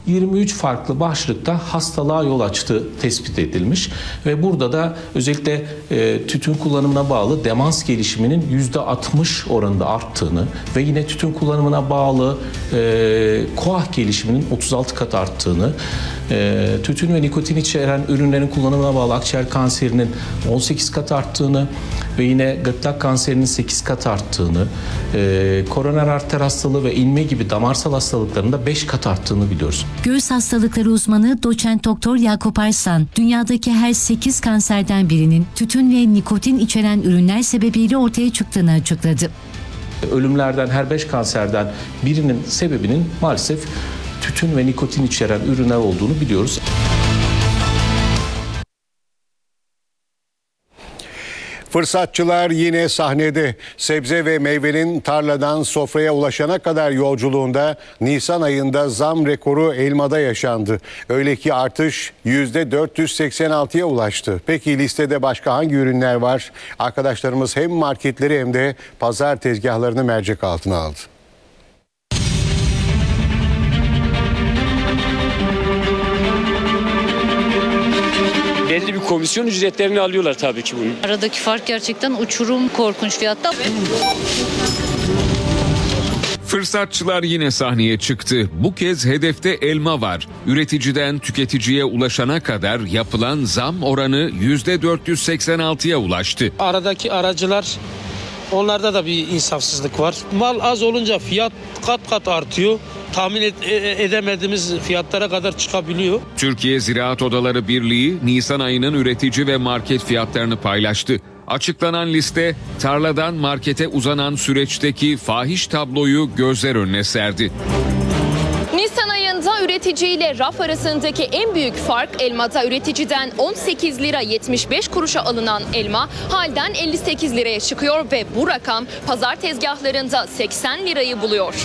23 farklı başlıkta hastalığa yol açtığı tespit edilmiş ve burada da özellikle tütün kullanımına bağlı demans gelişiminin %60 oranında arttığını ve yine tütün kullanımına bağlı koah gelişiminin 36 kat arttığını, tütün ve nikotin içeren ürünlerin kullanımına bağlı akciğer kanserinin 18 kat arttığını ve yine gırtlak kanserinin 8 kat arttığını, koroner arter hastalığı ve inme gibi damarsal hastalıkların da 5 kat arttığını biliyoruz. Göğüs hastalıkları uzmanı Doçent Doktor Yakup Arslan, dünyadaki her 8 kanserden birinin tütün ve nikotin içeren ürünler sebebiyle ortaya çıktığını açıkladı. Ölümlerden her 5 kanserden birinin sebebinin maalesef tütün ve nikotin içeren ürünler olduğunu biliyoruz. Fırsatçılar yine sahnede. Sebze ve meyvenin tarladan sofraya ulaşana kadar yolculuğunda Nisan ayında zam rekoru elmada yaşandı. Öyle ki artış %486'ya ulaştı. Peki listede başka hangi ürünler var? Arkadaşlarımız hem marketleri hem de pazar tezgahlarını mercek altına aldı. Belli bir komisyon ücretlerini alıyorlar tabii ki bunun. Aradaki fark gerçekten uçurum, korkunç fiyatta. Fırsatçılar yine sahneye çıktı. Bu kez hedefte elma var. Üreticiden tüketiciye ulaşana kadar yapılan zam oranı %486'ya ulaştı. Aradaki aracılar, onlarda da bir insafsızlık var. Mal az olunca fiyat kat kat artıyor. Tahmin edemediğimiz fiyatlara kadar çıkabiliyor. Türkiye Ziraat Odaları Birliği Nisan ayının üretici ve market fiyatlarını paylaştı. Açıklanan liste tarladan markete uzanan süreçteki fahiş tabloyu gözler önüne serdi. Nisan ayında üretici ile raf arasındaki en büyük fark elmada üreticiden 18 lira 75 kuruşa alınan elma halden 58 liraya çıkıyor ve bu rakam pazar tezgahlarında 80 lirayı buluyor.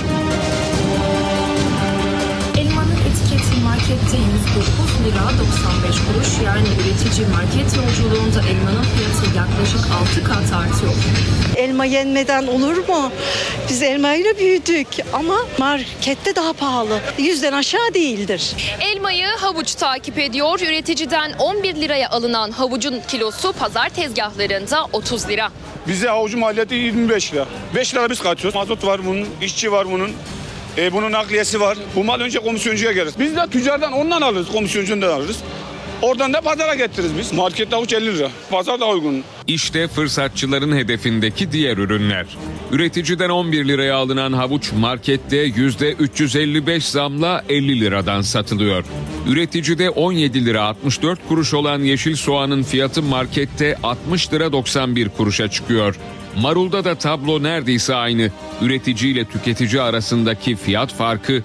Elmanın etiketi markette 109 lira 95 kuruş, yani üretici market yolculuğunda elmanın fiyatı yaklaşık 6 kat artıyor. Elma yenmeden olur mu? Biz elmayla büyüdük ama markette daha pahalı. 100'den aşağı değildir. Elmayı havuç takip ediyor. Üreticiden 11 liraya alınan havucun kilosu pazar tezgahlarında 30 lira. Bize havucun maliyeti 25 lira. 5 lira biz katıyoruz. Mazot var bunun, işçi var bunun. Bunun nakliyesi var. Bu mal önce komisyoncuya gelir. Biz de tüccardan ondan alırız, komisyoncundan alırız. Oradan da pazara getiririz biz. Markette havuç 50 lira. Pazar da uygun. İşte fırsatçıların hedefindeki diğer ürünler. Üreticiden 11 liraya alınan havuç markette %355 zamla 50 liradan satılıyor. Üreticide 17 lira 64 kuruş olan yeşil soğanın fiyatı markette 60 lira 91 kuruşa çıkıyor. Marulda da tablo neredeyse aynı. Üretici ile tüketici arasındaki fiyat farkı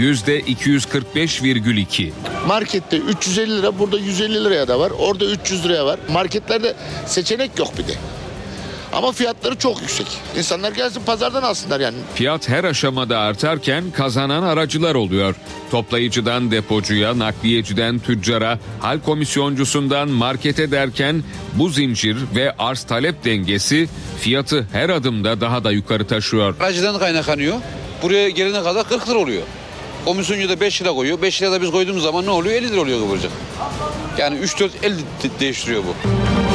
%245,2. Markette 350 lira, burada 150 liraya da var, orada 300 liraya var. Marketlerde seçenek yok bir de. Ama fiyatları çok yüksek. İnsanlar gelsin pazardan alsınlar yani. Fiyat her aşamada artarken kazanan aracılar oluyor. Toplayıcıdan depocuya, nakliyeciden tüccara, hal komisyoncusundan markete derken bu zincir ve arz talep dengesi fiyatı her adımda daha da yukarı taşıyor. Aracıdan kaynaklanıyor. Buraya gelene kadar 40 lira oluyor. Komisyoncu da 5 lira koyuyor. 5 lira da biz koyduğumuz zaman ne oluyor? 50 lira oluyor kıvırcık. Yani 3-4 50 değiştiriyor bu.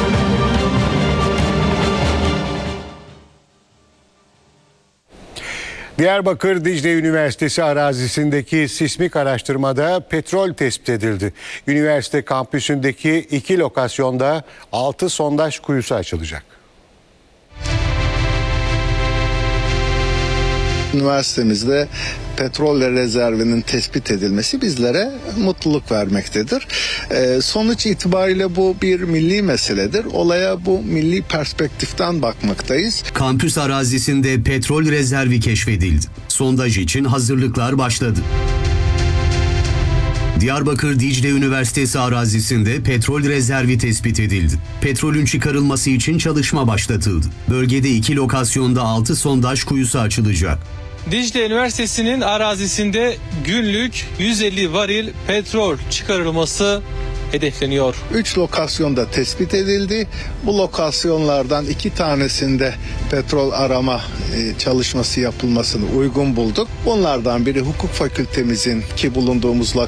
Diyarbakır Dicle Üniversitesi arazisindeki sismik araştırmada petrol tespit edildi. Üniversite kampüsündeki 2 lokasyonda 6 sondaj kuyusu açılacak. Üniversitemizde petrol rezervinin tespit edilmesi bizlere mutluluk vermektedir. Sonuç itibariyle bu bir milli meseledir. Olaya bu milli perspektiften bakmaktayız. Kampüs arazisinde petrol rezervi keşfedildi. Sondaj için hazırlıklar başladı. Diyarbakır Dicle Üniversitesi arazisinde petrol rezervi tespit edildi. Petrolün çıkarılması için çalışma başlatıldı. Bölgede 2 lokasyonda 6 sondaj kuyusu açılacak. Dicle Üniversitesi'nin arazisinde günlük 150 varil petrol çıkarılması hedefleniyor. 3 lokasyonda tespit edildi. Bu lokasyonlardan 2 tanesinde petrol arama çalışması yapılmasını uygun bulduk. Bunlardan biri hukuk fakültemizin ki bulunduğumuz